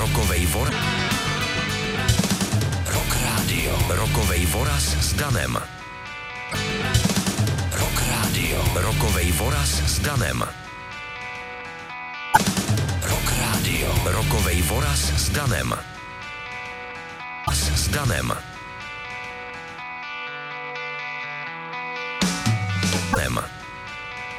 Rock Radio. Rokovej voraz s Danem. Rock Radio. Rokovej voraz s Danem. Rock Radio. Rokovej voraz s Danem. S Danem. Danem.